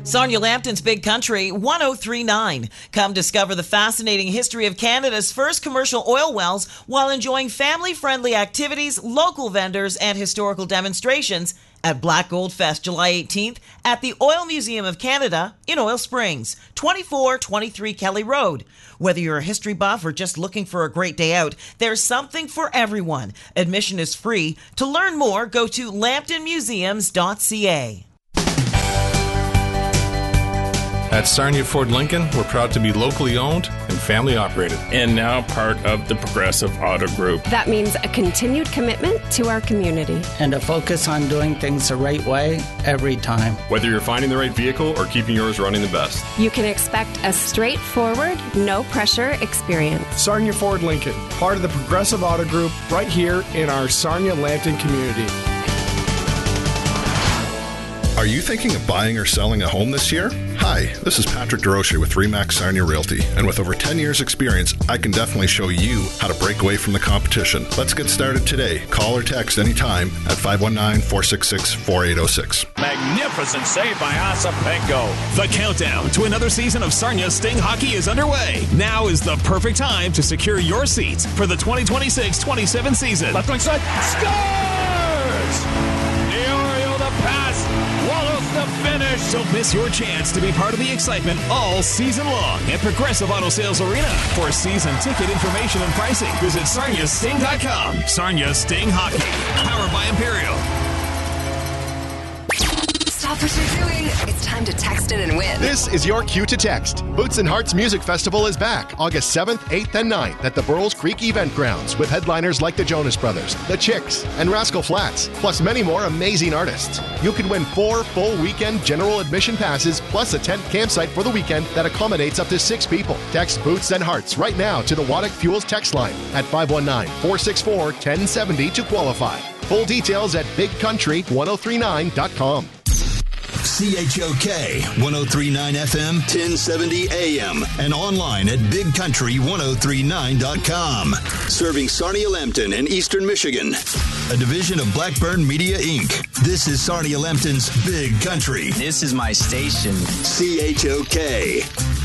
Sarnia Lambton's Big Country 1039. Come discover the fascinating history of Canada's first commercial oil wells while enjoying family-friendly activities, local vendors, and historical demonstrations at Black Gold Fest July 18th at the Oil Museum of Canada in Oil Springs, 2423 Kelly Road. Whether you're a history buff or just looking for a great day out, there's something for everyone. Admission is free. To learn more, go to lambtonmuseums.ca. At Sarnia Ford Lincoln, we're proud to be locally owned and family operated. And now part of the Progressive Auto Group. That means a continued commitment to our community. And a focus on doing things the right way every time. Whether you're finding the right vehicle or keeping yours running the best. You can expect a straightforward, no-pressure experience. Sarnia Ford Lincoln, part of the Progressive Auto Group, right here in our Sarnia Lambton community. Are you thinking of buying or selling a home this year? Hi, this is Patrick DeRoche with RE/MAX Sarnia Realty, and with over 10 years experience, I can definitely show you how to break away from the competition. Let's get started today. Call or text anytime at 519-466-4806. Magnificent save by Osapenko. The countdown to another season of Sarnia Sting hockey is underway. Now is the perfect time to secure your seats for the 2026-27 season. Left wing side, scores! Diorio the pass, Wallace the finish. Don't miss your chance to be part of the excitement all season long at Progressive Auto Sales Arena. For season ticket information and pricing, visit SarniaSting.com. Sarnia Sting Hockey, powered by Imperial. Stop what you're doing. It's time to text in and win. This is your cue to text. Boots and Hearts Music Festival is back August 7th, 8th, and 9th at the Burrells Creek Event Grounds with headliners like the Jonas Brothers, the Chicks, and Rascal Flatts, plus many more amazing artists. You can win 4 full weekend general admission passes plus a tent campsite for the weekend that accommodates up to 6 people. Text Boots and Hearts right now to the Waddick Fuels text line at 519-464-1070 to qualify. Full details at bigcountry1039.com. CHOK 1039 FM, 1070 AM, and online at bigcountry1039.com. Serving Sarnia Lambton and Eastern Michigan. A division of Blackburn Media, Inc. This is Sarnia Lambton's Big Country. This is my station. CHOK.